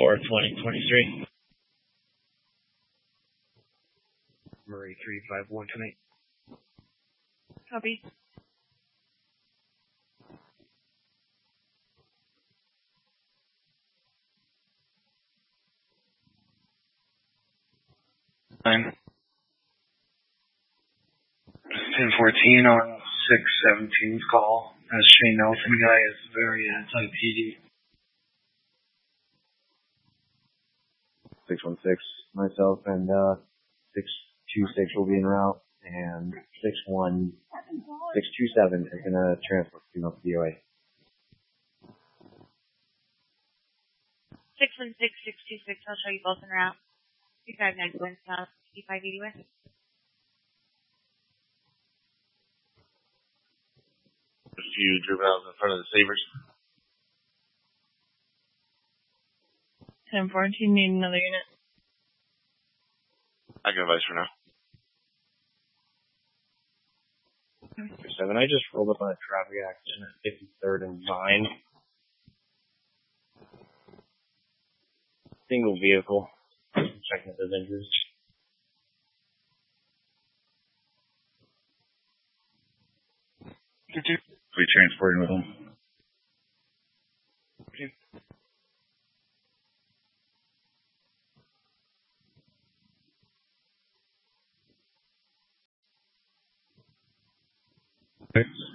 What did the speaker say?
10-4-2023. Murray 351 tonight. Copy. Fine. 10-14 on 6-17's call. As Shane Nelson guy is very anti-PD. 616, myself and 626 will be en route, and 627 is going to transport female to DOA. 616, 626, I'll show you both en route. 259 Glen South, 5580 West. A few juveniles in front of the Sabres. 1014, need another unit. I can advise for now. 7, I just rolled up on a traffic accident at 53rd and Vine. Single vehicle. Checking if there's injuries. We transporting with them. Okay.